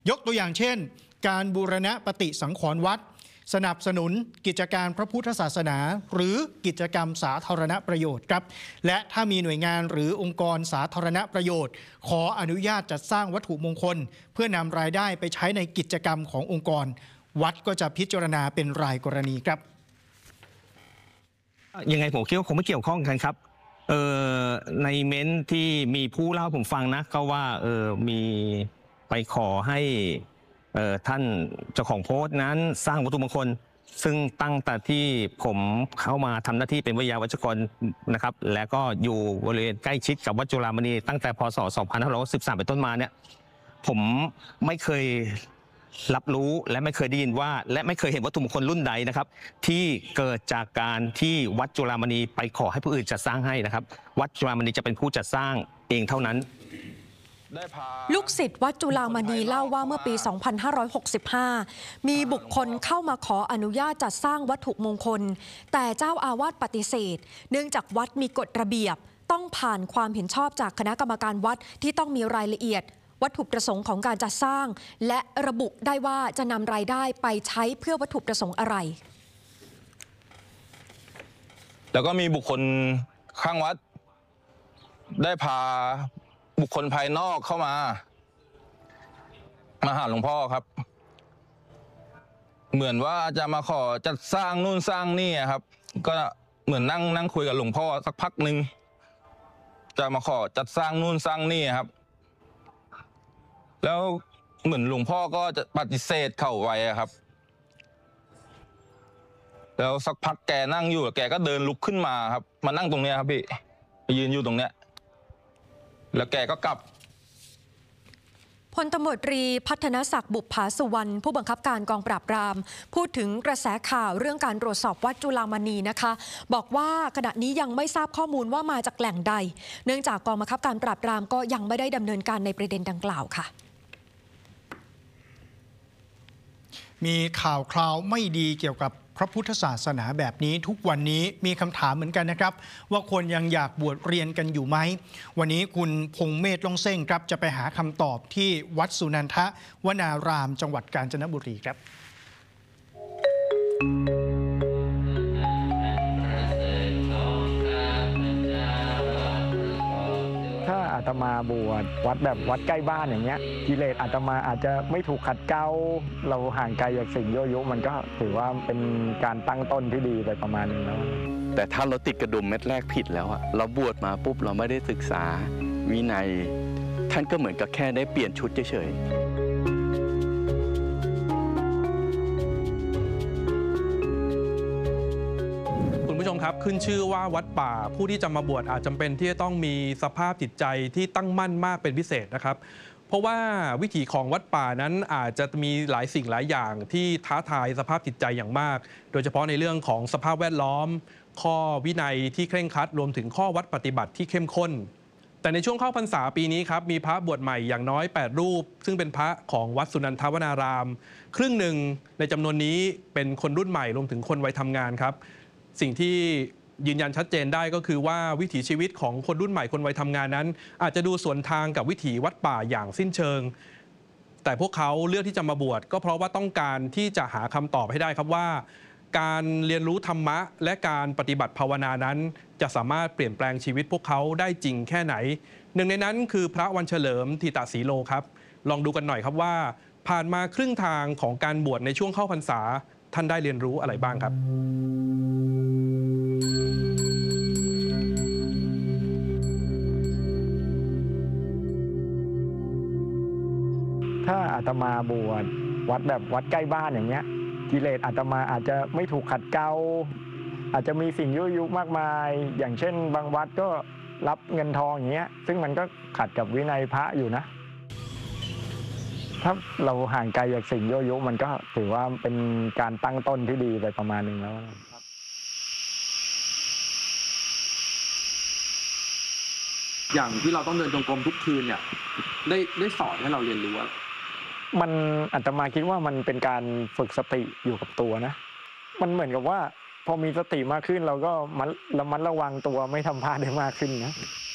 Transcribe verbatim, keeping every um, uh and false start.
ยกตัวอย่างเช่นการบูรณะปฏิสังขรณ์วัดสนับสนุนกิจการพระพุทธศาสนาหรือกิจกรรมสาธารณประโยชน์ครับและถ้ามีหน่วยงานหรือองค์กรสาธารณประโยชน์ขออนุญาตจัดสร้างวัตถุมงคลเพื่อนำรายได้ไปใช้ในกิจกรรมขององค์กรวัดก็จะพิจารณาเป็นรายกรณีครับยังไงผมคิดว่าคงไม่เกี่ยวข้องกันครับเออในเม้นที่มีผู้เล่าผมฟังนะก็ว่าเออมีไปขอให้เอ่อท่านเจ้าของโพสต์นั้นสร้างวัตถุมงคลซึ่งตั้งแต่ที่ผมเข้ามาทำหน้าที่เป็นวิทยาวัจกรนะครับและก็อยู่บริเวณใกล้ชิดกับวัดจุฬามณีตั้งแต่พศสองพันห้าร้อยสิบสามเป็นต้นมาเนี่ยผมไม่เคยรับรู้และไม่เคยได้ยินว่าและไม่เคยเห็นวัตถุมงคลรุ่นใดนะครับที่เกิดจากการที่วัดจุฬามณีไปขอให้ผู้อื่นจัดสร้างให้นะครับวัดจุฬามณีจะเป็นผู้จัดสร้างเองเท่านั้นลูกศิษย์วัดจุฬามณีเล่าว่าเมื่อปี สองพันห้าร้อยหกสิบห้า มีบุคคลเข้ามาขออนุญาตจัดสร้างวัตถุมงคลแต่เจ้าอาวาสปฏิเสธเนื่องจากวัดมีกฎระเบียบต้องผ่านความเห็นชอบจากคณะกรรมการวัดที่ต้องมีรายละเอียดวัตถุประสงค์ของการจัดสร้างและระบุได้ว่าจะนำรายได้ไปใช้เพื่อวัตถุประสงค์อะไรแล้วก็มีบุคคลข้างวัดได้พาบุคคลภายนอกเข้ามามาหาหลวงพ่อครับเหมือนว่าจะมาขอจัดสร้างนู่นสร้างนี่ครับก็เหมือนนั่งนั่งคุยกับหลวงพ่อสักพักหนึ่งจะมาขอจัดสร้างนู่นสร้างนี่ครับแล้วเหมือนหลวงพ่อก็จะปฏิเสธเข้าไว้ครับแล้วสักพักแกนั่งอยู่แกก็เดินลุกขึ้นมาครับมานั่งตรงนี้ครับพี่ยืนอยู่ตรงเนี้ยแล้วแกก็กลับพลตำรวจตรีพัฒนศักดิ์บุปผาสุวรรณผู้บังคับการกองปราบปรามพูดถึงกระแสข่าวเรื่องการตรวจสอบวัดจุฬามณีนะคะบอกว่าขณะนี้ยังไม่ทราบข้อมูลว่ามาจากแหล่งใดเนื่องจากกองบังคับการปราบปรามก็ยังไม่ได้ดำเนินการในประเด็นดังกล่าวค่ะมีข่าวคราวไม่ดีเกี่ยวกับพระพุทธศาสนาแบบนี้ทุกวันนี้มีคำถามเหมือนกันนะครับว่าคนยังอยากบวชเรียนกันอยู่ไหมวันนี้คุณพงษ์เมธล่องเส้งครับจะไปหาคำตอบที่วัดสุนันทวนารามจังหวัดกาญจนบุรีครับถ้าอาตมาบวชวัดแบบวัดใกล้บ้านอย่างเงี้ยกิเลสอาตมาอาจจะไม่ถูกขัดเกลาเราห่างไกลจากสิ่งยั่วยุมันก็ถือว่าเป็นการตั้งต้นที่ดีไปประมาณนึงแล้วแต่ถ้าเราติดกระดุมเม็ดแรกผิดแล้วอะเราบวชมาปุ๊บเราไม่ได้ศึกษาวินัยท่านก็เหมือนกับแค่ได้เปลี่ยนชุดเฉยคุณผู้ชมครับขึ้นชื่อว่าวัดป่าผู้ที่จะมาบวชอาจจำเป็นที่จะต้องมีสภาพจิตใจที่ตั้งมั่นมากเป็นพิเศษนะครับเพราะว่าวิถีของวัดป่านั้นอาจจะมีหลายสิ่งหลายอย่างที่ท้าทายสภาพจิตใจอย่างมากโดยเฉพาะในเรื่องของสภาพแวดล้อมข้อวินัยที่เคร่งครัดรวมถึงข้อวัดปฏิบัติที่เข้มข้นแต่ในช่วงเข้าพรรษาปีนี้ครับมีพระบวชใหม่อย่างน้อยแปดรูปซึ่งเป็นพระของวัดสุนันทวนารามครึ่งหนึ่งในจำนวนนี้เป็นคนรุ่นใหม่รวมถึงคนวัยทำงานครับสิ่งที่ยืนยันชัดเจนได้ก็คือว่าวิถีชีวิตของคนรุ่นใหม่คนวัยทำงานนั้นอาจจะดูสวนทางกับวิถีวัดป่าอย่างสิ้นเชิงแต่พวกเขาเลือกที่จะมาบวชก็เพราะว่าต้องการที่จะหาคำตอบให้ได้ครับว่าการเรียนรู้ธรรมะและการปฏิบัติภาวนานั้นจะสามารถเปลี่ยนแปลงชีวิตพวกเขาได้จริงแค่ไหนหนึ่งในนั้นคือพระวันเฉลิมทิตสีโลครับลองดูกันหน่อยครับว่าผ่านมาครึ่งทางของการบวชในช่วงเข้าพรรษาท่านได้เรียนรู้อะไรบ้างครับถ้าอาตมาบวชวัดแบบวัดใกล้บ้านอย่างเงี้ยกิเลสอาตมาอาจจะไม่ถูกขัดเกลาอาจจะมีสิ่งยั่วยุมากมายอย่างเช่นบางวัดก็รับเงินทองอย่างเงี้ยซึ่งมันก็ขัดกับวินัยพระอยู่นะถ้าเราห่างไกลจากสิ่งยั่วยุมันก็ถือว่าเป็นการตั้งต้นที่ดีไปประมาณนึงแล้วอย่างที่เราต้องเดินจงกรมทุกคืนเนี่ยได้ได้สอนให้เราเรียนรู้มันอาตมาคิดว่ามันเป็นการฝึกสติอยู่กับตัวนะมันเหมือนกับว่าพอมีสติมากขึ้นเราก็ระมัดระวังตัวไม่ทำพลาดได้มากขึ้นนะ